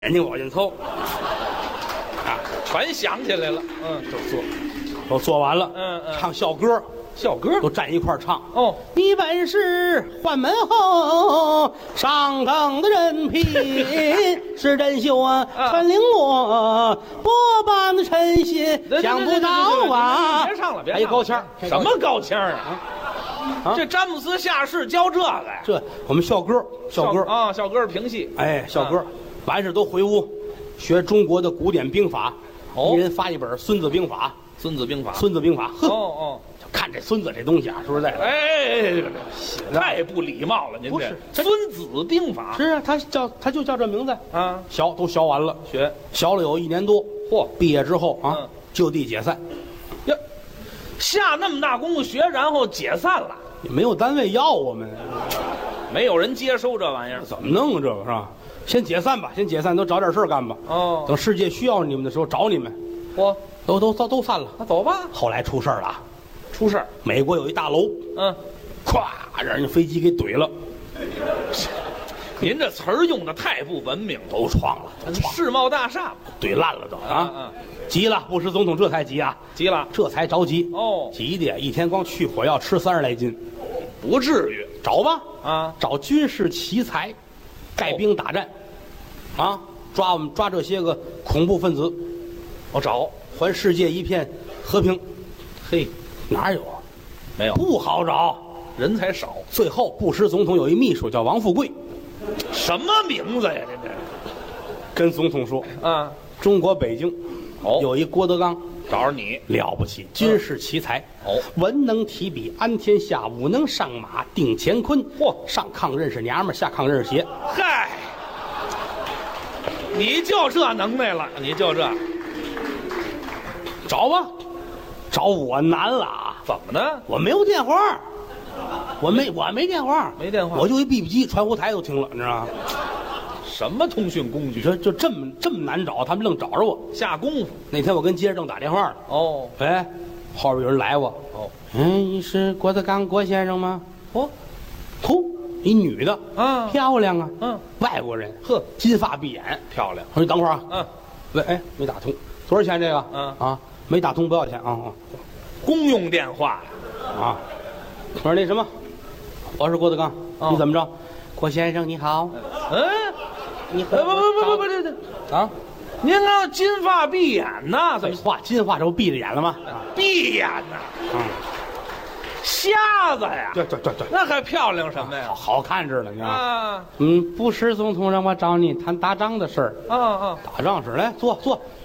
眼睛往进凑， 啊，全想起来了。 都做完了。唱校歌， 校歌都站一块儿唱。 哦， 你本是宦门后上等的人品，是真秀啊，陈绫罗波般的称心，想不到啊！ 别唱了，别唱了。 还有高腔， 什么高腔啊？这詹姆斯下士教这个呀？ 这我们校歌，校歌啊，校歌是评戏。 哎，校歌完事都回屋学中国的古典兵法。一人发一本《孙子兵法》。 孙子兵法， 孙子兵法。 哦， 就看这孙子这东西啊，说实在的， 哎，太不礼貌了，您这不是孙子兵法是啊，他就叫这名字啊， 学都学完了， 学了有1年多。 嚯， 毕业之后啊，就地解散。 呀，下那么大功夫学，然后解散了， 也没有单位要我们， 没有人接收这玩意儿， 怎么弄啊？这个是吧？先解散吧，先解散，都找点事儿干吧。 哦， 等世界需要你们的时候找你们。 嚯， 都散了。 那走吧。 后来出事儿了， 出事儿， 美国有一大楼，咵，让人家飞机给怼了。 您这词儿用的太不文明了， 都撞了， 世贸大厦怼烂了都啊！急了，布什总统这才急啊， 急了， 这才着急哦， 急的一天光去火药吃30来斤， 不至于， 找吧啊， 找军事奇才，带兵打战，啊，抓这些个恐怖分子，找还世界一片和平。嘿，哪有啊？ 没有， 不好找， 人才少。 最后布什总统有一秘书叫王富贵， 什么名字呀？这跟总统说啊， 中国北京有一郭德纲， 找着你了不起，军事奇才文能提笔安天下，武能上马定乾坤。嚯，上炕认识娘们，下炕认识鞋。 嗨，你就这能耐了，你就这， 找吧，找我难了啊！ 怎么呢？ 我没有电话，我没电话， 没电话， 我就一 BB 机，传呼台都停了，你知道吗？ 什么通讯工具？ 就这么难找，他们愣找着我， 下功夫。 那天我跟街上正打电话呢。 哦， 哎，后边有人来我。 哦， 你是郭德纲郭先生吗？ 哦， 一女的，漂亮啊，外国人， 呵， 金发碧眼， 漂亮。 我说你等会儿啊，喂，哎，没打通，多少钱这个？没打通不要钱啊， 公用电话啊。我说那什么，我是郭德纲，你怎么着？郭先生你好，你不这啊，您那金发碧眼呐？ 怎么话？金发这不闭着眼了吗？ 闭眼呐，瞎子呀！ 对， 那还漂亮什么呀？ 好看着呢，你知道吗？ 布什总统让我找你谈打仗的事儿。打仗事来坐，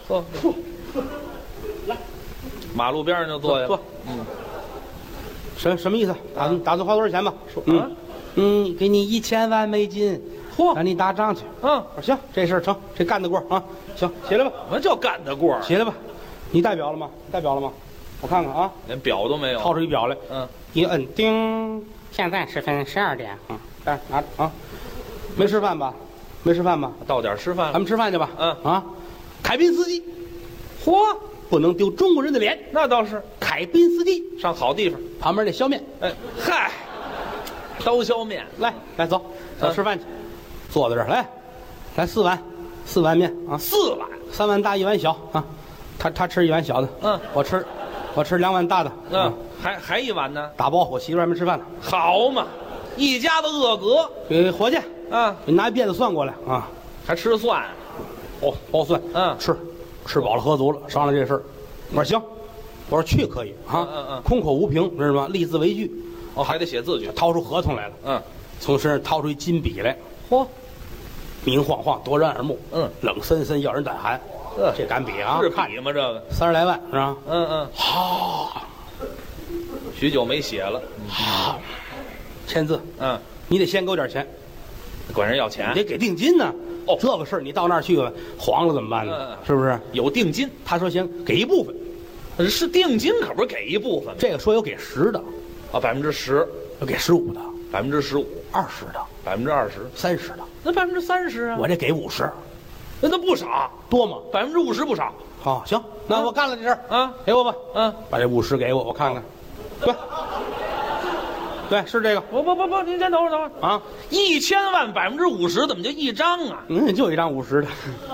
来，马路边上就坐下。坐， 什么意思？打算花多少钱吧？给你1000万美金，让你打仗去。行，这事儿成，这干得过啊！行，起来吧。 什么叫干得过？ 起来吧，你代表了吗？我看看啊， 连表都没有。 掏出一表来，一摁叮，现在时分12点。来拿着啊，没吃饭吧？ 到点吃饭了， 咱们吃饭去吧。凯宾斯基，不能丢中国人的脸。那倒是，凯宾斯基上好地方，旁边那削面。嗨，刀削面，来走吃饭去。坐在这儿，来4碗面啊，4碗，3碗大1碗小啊。他吃1碗小的，我吃2碗大的， 还1碗呢。 打包，我媳妇还没吃饭呢。 好嘛，一家子饿嗝。 给伙计给你拿一辫子蒜过来啊， 还吃蒜？ 包蒜，吃饱了喝足了，商量这事儿。我说行，我说去可以啊，空口无凭，知道吗？立字为据。 还得写字据。 掏出合同来了，从身上掏出一金笔来，明晃晃，夺人耳目，冷森森，要人胆寒。这敢比啊？ 是笔吗？这个 30来万是吧？ 好，许久没写了。 签字。你得先给我点钱， 管人要钱， 你得给定金呢。这个事儿你到那儿去黄了怎么办呢？是不是？有定金。他说行，给一部分。 是定金，可不是给一部分。 这个说有给10%的 ，10%， 有给15%的 ，15%，20% 的 ，20%，30%的。那30%啊？ 我这给50%。 那都不少， 多吗 ？50%不少。 好，行，那我干了这事儿给我吧。把这50给我看看。对， 对，是这个不，您先等会儿啊。 1000万50%怎么就1张啊？ 就一张50的。